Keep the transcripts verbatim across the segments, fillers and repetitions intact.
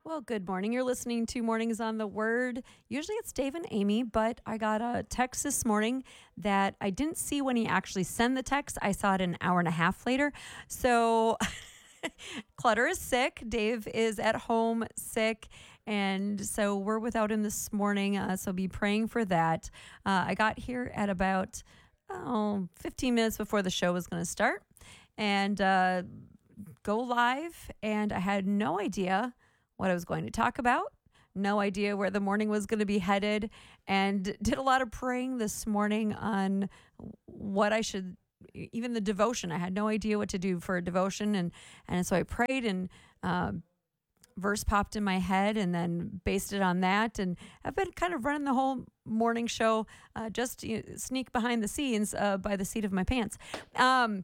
Well, good morning. You're listening to Mornings on the Word. Usually it's Dave and Amy, but I got a text this morning that I didn't see when he actually sent the text. I saw it an hour and a half later. So Clutter is sick. Dave is at home sick. And so we're without him this morning. Uh, so be praying for that. Uh, I got here at about oh, fifteen minutes before the show was going to start and uh, go live. And I had no idea what I was going to talk about, no idea where the morning was going to be headed, and did a lot of praying this morning on what I should, even the devotion. I had no idea what to do for a devotion, and, and so I prayed, and uh, verse popped in my head, and then based it on that, and I've been kind of running the whole morning show, uh, just you know, sneak behind the scenes uh, by the seat of my pants. Um,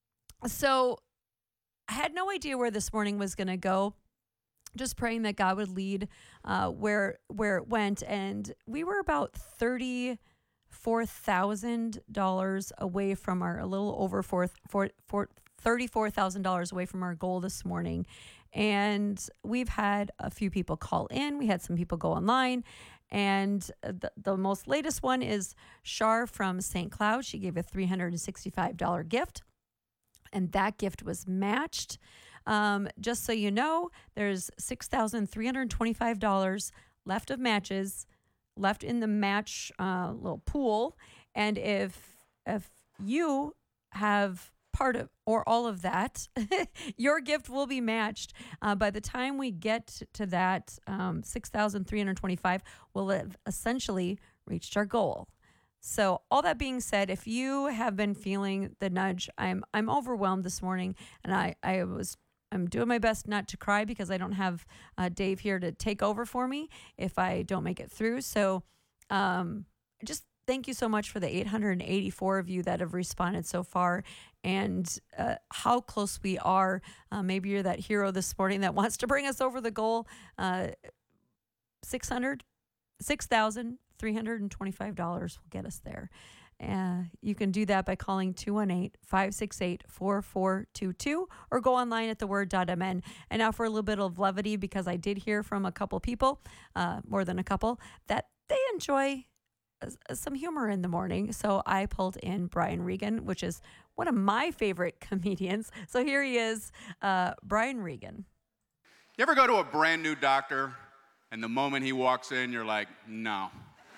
so I had no idea where this morning was going to go. Just praying that God would lead uh, where where it went, and we were about thirty-four thousand dollars away from our a little over four, four, four, thirty-four thousand dollars away from our goal this morning, and we've had a few people call in. We had some people go online, and the, the most latest one is Shar from Saint Cloud. She gave a three hundred sixty-five dollars gift, and that gift was matched. Um, just so you know, there's six thousand three hundred twenty-five dollars left of matches, left in the match uh, little pool. And if if you have part of or all of that, your gift will be matched. Uh, by the time we get to that um, six thousand three hundred twenty-five dollars, we'll have essentially reached our goal. So all that being said, if you have been feeling the nudge, I'm I'm overwhelmed this morning, and I, I was I'm doing my best not to cry because I don't have uh, Dave here to take over for me if I don't make it through. So um, just thank you so much for the eight hundred eighty-four of you that have responded so far, and uh, how close we are. Uh, maybe you're that hero this morning that wants to bring us over the goal. Uh, six hundred, six thousand three hundred twenty-five dollars will get us there. Uh, you can do that by calling two one eight, five six eight, four four two two or go online at the word dot m n. And now for a little bit of levity, because I did hear from a couple people, uh, more than a couple, that they enjoy uh, some humor in the morning. So I pulled in Brian Regan, which is one of my favorite comedians. So here he is, uh, Brian Regan. You ever go to a brand new doctor and the moment he walks in, you're like, no.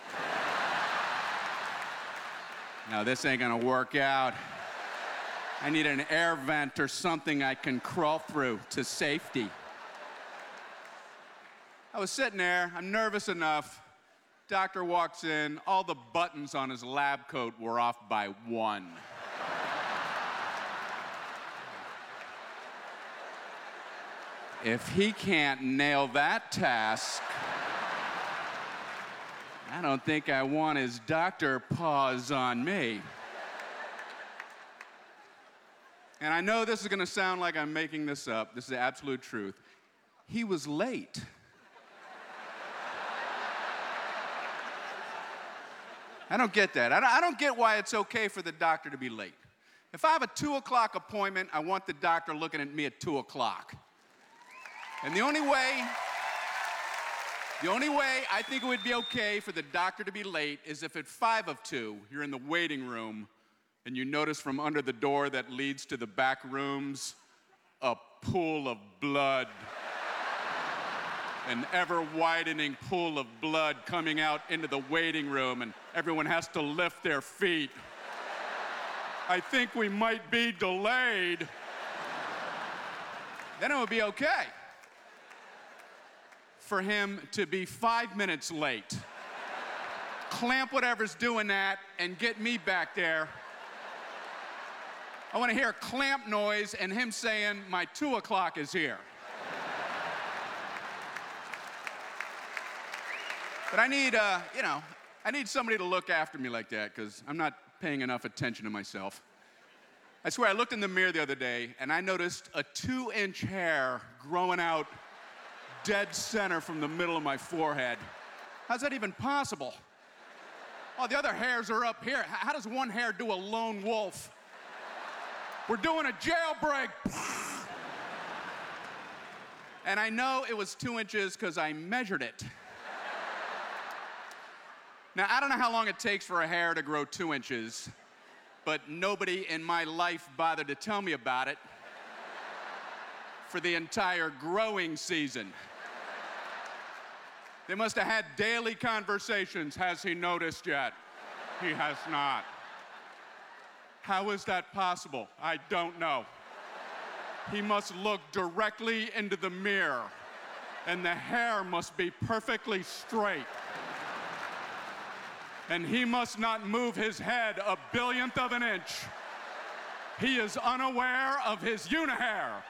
No, this ain't gonna work out. I need an air vent or something I can crawl through to safety. I was sitting there, I'm nervous enough. Doctor walks in, all the buttons on his lab coat were off by one. If he can't nail that task, I don't think I want his doctor paws on me. And I know this is gonna sound like I'm making this up. This is the absolute truth. He was late. I don't get that. I don't, I don't get why it's okay for the doctor to be late. If I have a two o'clock appointment, I want the doctor looking at me at two o'clock. And the only way The only way I think it would be okay for the doctor to be late is if at five of two, you're in the waiting room and you notice from under the door that leads to the back rooms, a pool of blood. An ever-widening pool of blood coming out into the waiting room, and everyone has to lift their feet. I think we might be delayed. Then it would be okay for him to be five minutes late, clamp whatever's doing that, and get me back there. I want to hear a clamp noise and him saying, my two o'clock is here. But I need, uh, you know, I need somebody to look after me like that, because I'm not paying enough attention to myself. I swear, I looked in the mirror the other day, and I noticed a two-inch hair growing out dead center from the middle of my forehead. How's that even possible? Oh, the other hairs are up here. How does one hair do a lone wolf? We're doing a jailbreak. And I know it was two inches because I measured it. Now, I don't know how long it takes for a hair to grow two inches, but nobody in my life bothered to tell me about it for the entire growing season. They must have had daily conversations. Has he noticed yet? He has not. How is that possible? I don't know. He must look directly into the mirror, and the hair must be perfectly straight. And he must not move his head a billionth of an inch. He is unaware of his unihair.